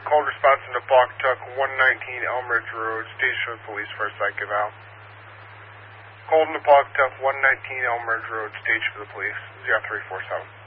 called response into Pawcatuck 119 Elmridge Road, station with police for a psych eval. Called into Pawcatuck 119 Elmridge Road, station for the police, 0347.